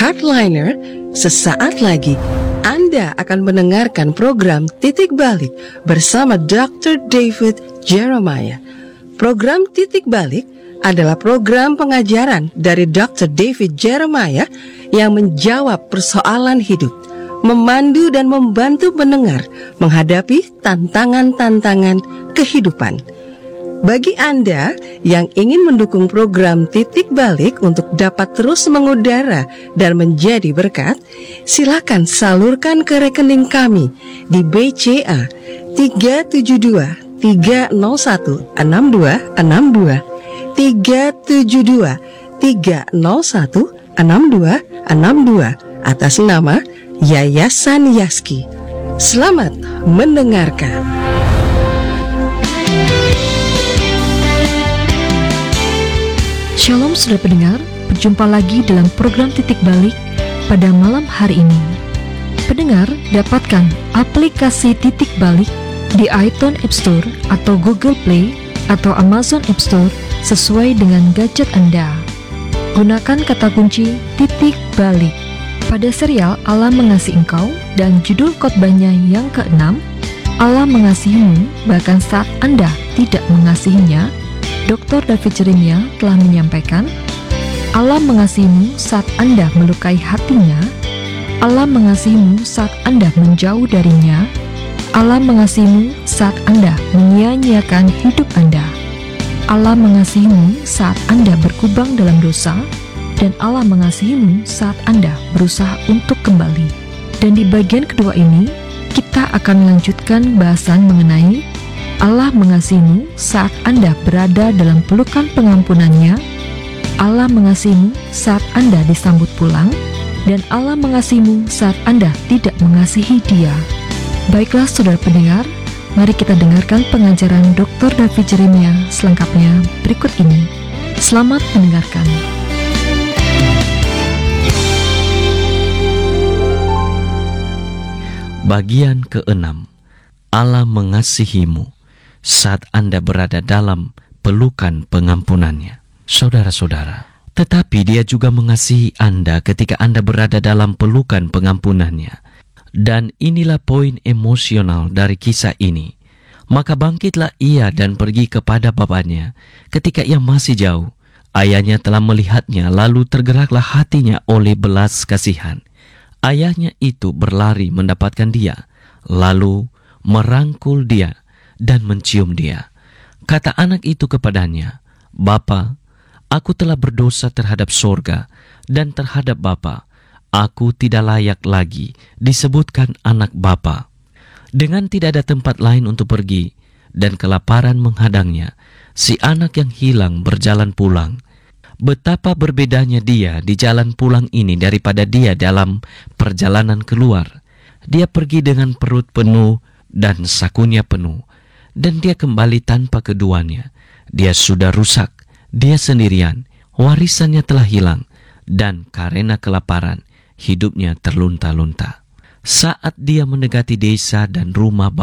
Hardliner, sesaat lagi Anda akan mendengarkan program Titik Balik bersama Dr. David Jeremiah. Program Titik Balik adalah program pengajaran dari Dr. David Jeremiah yang menjawab persoalan hidup, memandu dan membantu pendengar menghadapi tantangan-tantangan kehidupan. Bagi Anda yang ingin mendukung program Titik Balik untuk dapat terus mengudara dan menjadi berkat, silakan salurkan ke rekening kami di BCA 372-301-6262 372-301-6262 atas nama Yayasan Yaski. Selamat mendengarkan. Shalom saudara pendengar, berjumpa lagi dalam program Titik Balik pada malam hari ini. Pendengar, dapatkan aplikasi Titik Balik di iTunes App Store atau Google Play atau Amazon App Store sesuai dengan gadget Anda. Gunakan kata kunci Titik Balik. Pada serial Allah Mengasihi Engkau dan judul khotbahnya yang ke-6, Allah mengasihimu bahkan saat Anda tidak mengasihinya, Dr. David Jeremiah telah menyampaikan, Allah mengasihimu saat Anda melukai hatinya, Allah mengasihimu saat Anda menjauh darinya, Allah mengasihimu saat Anda menyia-nyiakan hidup Anda, Allah mengasihimu saat Anda berkubang dalam dosa, dan Allah mengasihimu saat Anda berusaha untuk kembali. Dan di bagian kedua ini, kita akan melanjutkan bahasan mengenai Allah mengasihimu saat Anda berada dalam pelukan pengampunannya, Allah mengasihimu saat Anda disambut pulang, dan Allah mengasihimu saat Anda tidak mengasihi Dia. Baiklah saudara pendengar, mari kita dengarkan pengajaran Dr. David Jeremiah selengkapnya berikut ini. Selamat mendengarkan. Bagian ke-6, Allah mengasihimu saat Anda berada dalam pelukan pengampunannya. Saudara-saudara, tetapi Dia juga mengasihi Anda ketika Anda berada dalam pelukan pengampunannya. Dan inilah poin emosional dari kisah ini. Maka bangkitlah ia dan pergi kepada bapaknya. Ketika ia masih jauh, ayahnya telah melihatnya, lalu tergeraklah hatinya oleh belas kasihan. Ayahnya itu berlari mendapatkan dia, lalu merangkul dia dan mencium dia. Kata anak itu kepadanya, Bapa, aku telah berdosa terhadap sorga dan terhadap Bapa. Aku tidak layak lagi disebutkan anak Bapa. Dengan tidak ada tempat lain untuk pergi dan kelaparan menghadangnya, si anak yang hilang berjalan pulang. Betapa berbedanya dia di jalan pulang ini daripada dia dalam perjalanan keluar. Dia pergi dengan perut penuh dan sakunya penuh, dan dia kembali tanpa keduanya. Dia sudah rusak, dia sendirian, warisannya telah hilang, dan karena kelaparan, hidupnya terlunta-lunta. Saat dia mendekati desa dan rumah